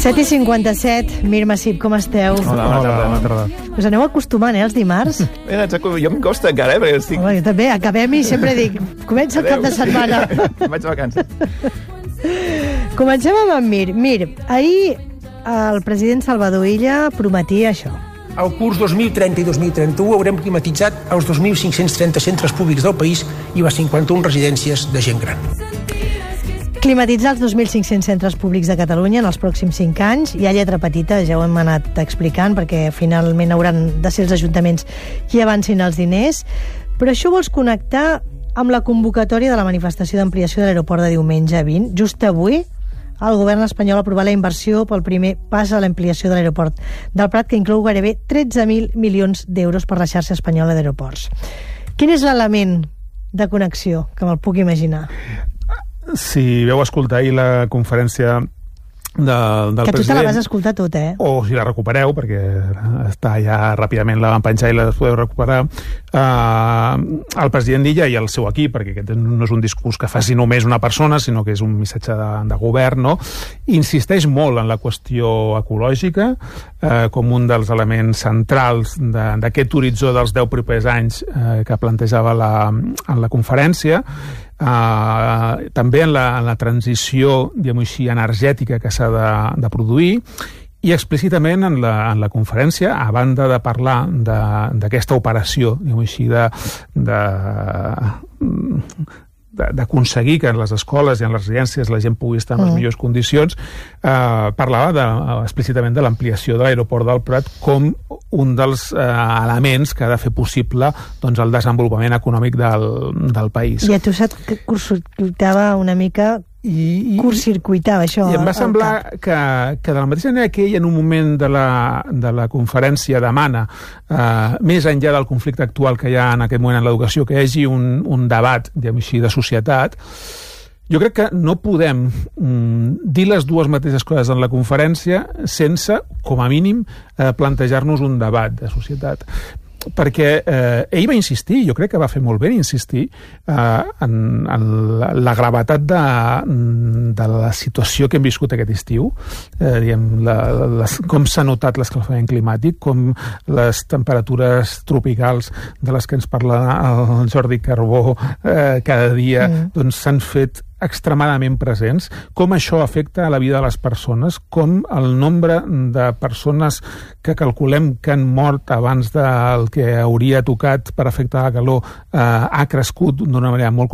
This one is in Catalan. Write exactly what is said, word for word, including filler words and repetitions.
set i cinquanta-set, Mir Massip, com esteu? Hola, bona tarda. Bona tarda. Us aneu acostumant, eh, els dimarts? Mira, jo em costa encara, eh, perquè estic... Home, jo també, acabem i sempre dic, comença el cap de setmana. Vaig a vacances. Comencem amb en Mir. Mir, ahir el president Salvador Illa prometia això. Al curs dos mil trenta i dos mil trenta-u haurem climatitzat els dos mil cinc-cents trenta centres públics del país i les cinquanta-una residències de gent gran. Climatitzar els dos mil cinc-cents centres públics de Catalunya en els pròxims cinc anys. Hi ha lletra petita, ja ho hem anat explicant, perquè finalment hauran de ser els ajuntaments qui avancin els diners. Però això vols connectar amb la convocatòria de la manifestació d'ampliació de l'aeroport de diumenge vint. Just avui, el govern espanyol ha aprovat la inversió pel primer pas a l'ampliació de l'aeroport del Prat, que inclou gairebé tretze mil milions d'euros per la xarxa espanyola d'aeroports. Quin és l'element de connexió, que me'l puc imaginar? Si veu escoltar ahir la conferència de, del que tu president... te la vas escoltar tot, eh? O si la recupereu, perquè està ja ràpidament, la van penjar i la podeu recuperar. Uh, el president d'Illa i el seu equip, perquè aquest no és un discurs que faci només una persona, sinó que és un missatge de, de govern, no? Insisteix molt en la qüestió ecològica uh, com un dels elements centrals d'aquest horitzó dels deu propers anys uh, que plantejava la, en la conferència. Uh, també en la, en la transició, diguem-ho així, energètica que s'ha de, de produir, i explícitament en la, en la conferència, a banda de parlar d'aquesta operació, diguem-ho així, de, de, d'aconseguir que en les escoles i en les residències la gent pugui estar en les mm. millors condicions, eh, parlava de, explícitament de l'ampliació de l'aeroport del Prat com un dels eh, elements que ha de fer possible doncs, el desenvolupament econòmic del, del país. I a tu se't curtava una mica... I, i curtcircuitava això. I em va semblar que, que de la mateixa manera que ell en un moment de la, de la conferència demana, eh, més enllà del conflicte actual que hi ha en aquest moment en l'educació, que hi hagi un, un debat, diguem així, de societat, jo crec que no podem mm, dir les dues mateixes coses en la conferència sense, com a mínim, eh, plantejar-nos un debat de societat. Perquè eh, ell va insistir, jo crec que va fer molt bé insistir eh, en, en la, la gravetat de, de la situació que hem viscut aquest estiu, eh, diguem, la, les, com s'ha notat l'escalfament climàtic, com les temperatures tropicals de les que ens parla el Jordi Carbó eh, cada dia mm. doncs s'han fet extremadament presents, com això afecta a la vida de les persones, com el nombre de persones que calculem que han mort abans del que hauria tocat per efecte de la calor eh, ha crescut d'una manera molt